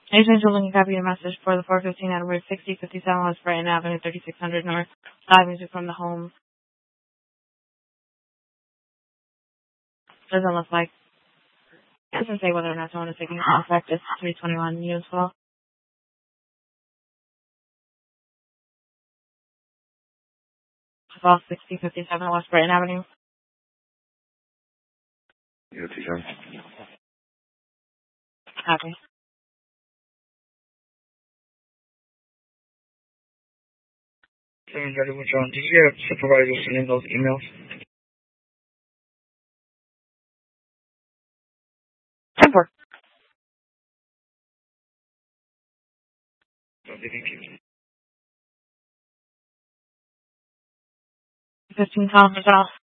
Agent Lincoln copy a message for the 415 at Route 6057 West Brighton Avenue, 3600 North. Live music from the home. Doesn't look like. It doesn't say whether or not someone is taking effect. It's 321 useful. Call 6057 West Brighton Avenue. Yeah, T-John. Copy. Ready with John. Did you get a supervisor sending those emails? 10-4. Okay, thank you. 15 kilometers off.